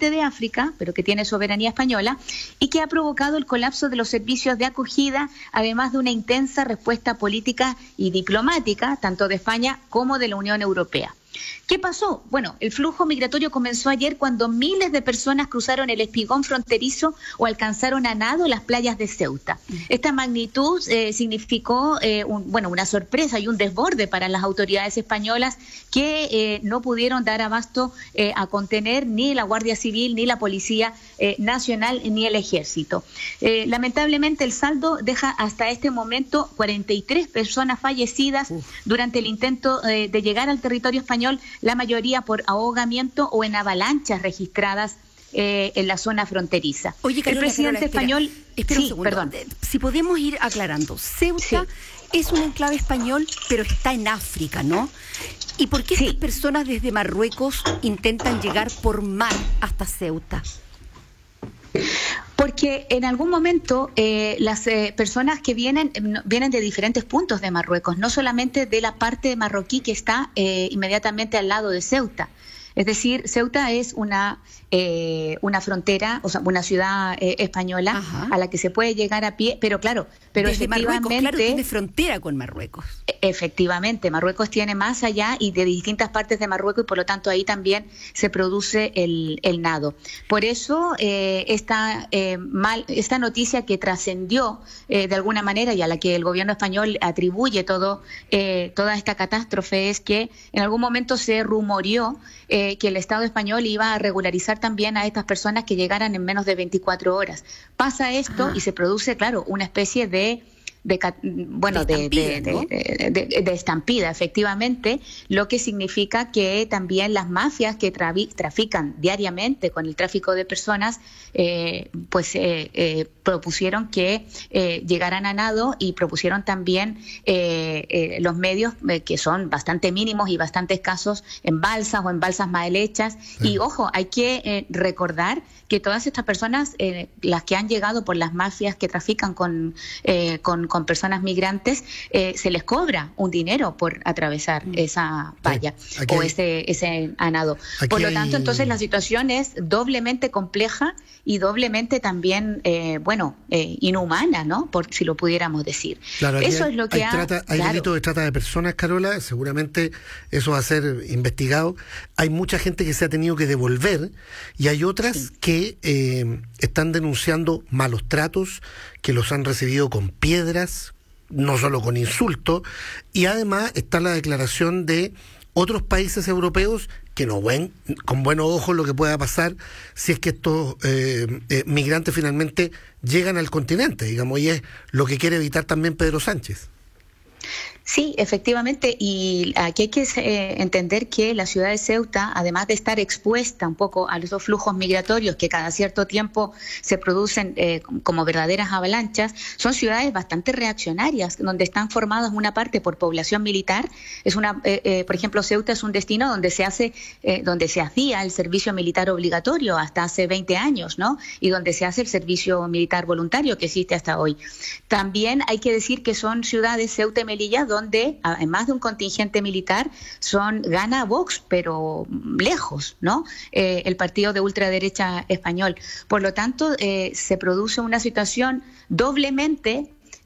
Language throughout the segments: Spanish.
norte de África, pero que tiene soberanía española, y que ha provocado el colapso de los servicios de acogida, además de una intensa respuesta política y diplomática, tanto de España como de la Unión Europea. ¿Qué pasó? Bueno, el flujo migratorio comenzó ayer cuando miles de personas cruzaron el espigón fronterizo o alcanzaron a nado las playas de Ceuta. Esta magnitud significó una sorpresa y un desborde para las autoridades españolas que no pudieron dar abasto a contener ni la Guardia Civil, ni la Policía Nacional, ni el Ejército. Lamentablemente el saldo deja hasta este momento 43 personas fallecidas durante el intento de llegar al territorio español, la mayoría por ahogamiento o en avalanchas registradas en la zona fronteriza. Oye, Carola, el presidente español... Espera un segundo. Perdón. Si podemos ir aclarando. Ceuta es un enclave español, pero está en África, ¿no? ¿Y por qué estas personas desde Marruecos intentan llegar por mar hasta Ceuta? Porque en algún momento las personas que vienen de diferentes puntos de Marruecos, no solamente de la parte marroquí que está inmediatamente al lado de Ceuta. Es decir, Ceuta es una frontera, o sea, una ciudad española a la que se puede llegar a pie, pero claro, desde efectivamente... Marruecos, claro, tiene frontera con Marruecos. Efectivamente, Marruecos tiene más allá y de distintas partes de Marruecos y por lo tanto ahí también se produce el nado. Por eso esta noticia que trascendió de alguna manera y a la que el gobierno español atribuye toda esta catástrofe es que en algún momento se rumoreó que el Estado español iba a regularizar también a estas personas que llegaran en menos de 24 horas. Pasa esto y se produce, claro, una especie de estampida, efectivamente, lo que significa que también las mafias que trafican diariamente con el tráfico de personas, propusieron que llegaran a nado y propusieron también los medios que son bastante mínimos y bastante escasos en balsas o en balsas mal hechas. Y ojo, hay que recordar que todas estas personas, las que han llegado por las mafias que trafican con personas migrantes, se les cobra un dinero por atravesar esa valla o ese nado. Por lo tanto, entonces la situación es doblemente compleja y doblemente también, inhumana, ¿no? Por si lo pudiéramos decir. Claro, eso es lo que hay delito de trata de personas, Carola, seguramente eso va a ser investigado. Hay mucha gente que se ha tenido que devolver y hay otras que están denunciando malos tratos, que los han recibido con piedras, no solo con insultos, y además está la declaración de otros países europeos que no ven con buenos ojos lo que pueda pasar si es que estos migrantes finalmente llegan al continente, digamos, y es lo que quiere evitar también Pedro Sánchez. Sí, efectivamente, y aquí hay que entender que la ciudad de Ceuta, además de estar expuesta un poco a los flujos migratorios que cada cierto tiempo se producen como verdaderas avalanchas, son ciudades bastante reaccionarias, donde están formadas una parte por población militar. Por ejemplo, Ceuta es un destino donde se hacía el servicio militar obligatorio hasta hace 20 años, ¿no? Y donde se hace el servicio militar voluntario que existe hasta hoy. También hay que decir que son ciudades, Ceuta y Melilla, donde además de un contingente militar gana Vox, pero lejos, ¿no? El partido de ultraderecha español. Por lo tanto, se produce una situación doblemente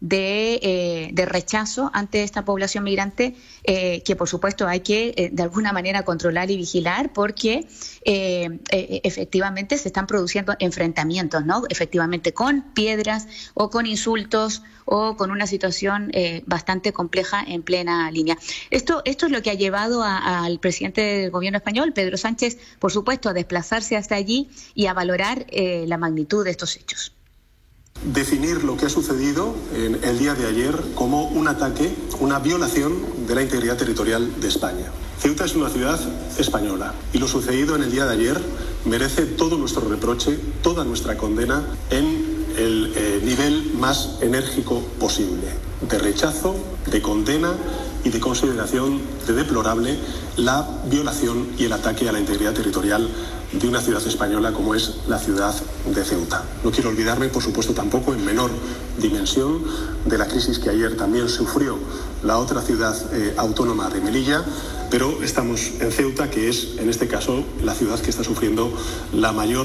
de rechazo ante esta población migrante que por supuesto hay que de alguna manera controlar y vigilar porque efectivamente se están produciendo enfrentamientos, ¿no? Efectivamente con piedras o con insultos o con una situación bastante compleja en plena línea. Esto es lo que ha llevado al presidente del gobierno español, Pedro Sánchez, por supuesto, a desplazarse hasta allí y a valorar la magnitud de estos hechos. Definir lo que ha sucedido en el día de ayer como un ataque, una violación de la integridad territorial de España. Ceuta es una ciudad española y lo sucedido en el día de ayer merece todo nuestro reproche, toda nuestra condena en el nivel más enérgico posible, de rechazo, de condena y de consideración de deplorable la violación y el ataque a la integridad territorial de una ciudad española como es la ciudad de Ceuta. No quiero olvidarme, por supuesto, tampoco en menor dimensión de la crisis que ayer también sufrió la otra ciudad autónoma de Melilla, pero estamos en Ceuta, que es, en este caso, la ciudad que está sufriendo la mayor